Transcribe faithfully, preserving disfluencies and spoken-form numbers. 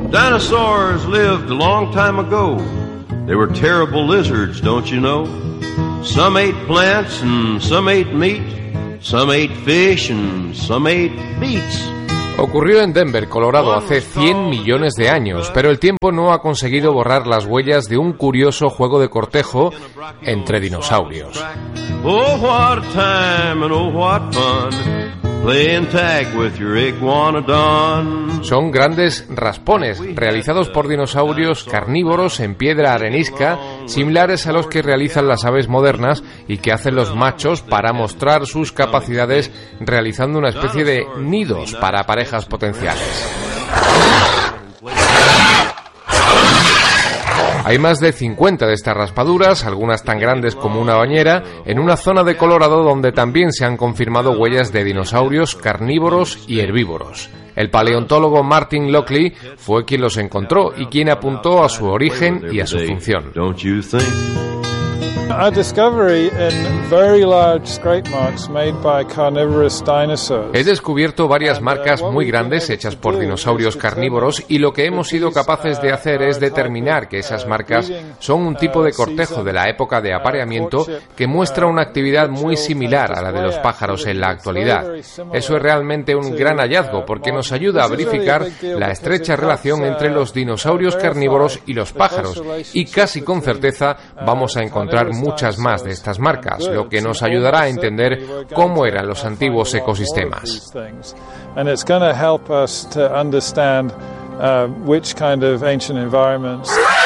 Dinosaurs lived a long time ago. They were terrible lizards, don't you know? Some ate plants and some ate meat. Some ate fish and some ate beets. Ocurrió en Denver, Colorado, hace cien millones de años, pero el tiempo no ha conseguido borrar las huellas de un curioso juego de cortejo entre dinosaurios. Oh, what a time and oh, what fun, playing tag with your iguanodon. Son grandes raspones, realizados por dinosaurios carnívoros en piedra arenisca, similares a los que realizan las aves modernas y que hacen los machos para mostrar sus capacidades realizando una especie de nidos para parejas potenciales. Hay más de cincuenta de estas raspaduras, algunas tan grandes como una bañera, en una zona de Colorado donde también se han confirmado huellas de dinosaurios carnívoros y herbívoros. El paleontólogo Martin Lockley fue quien los encontró y quien apuntó a su origen y a su función. A discovery in very large scrape marks made by carnivorous dinosaurs. He descubierto varias marcas muy grandes hechas por dinosaurios carnívoros y lo que hemos sido capaces de hacer es determinar que esas marcas son un tipo de cortejo de la época de apareamiento que muestra una actividad muy similar a la de los pájaros en la actualidad. Eso es realmente un gran hallazgo porque nos ayuda a verificar la estrecha relación entre los dinosaurios carnívoros y los pájaros y casi con certeza vamos a encontrar muchas más de estas marcas, lo que nos ayudará a entender cómo eran los antiguos ecosistemas. And it's going to help us to understand uh, which kind of ancient environments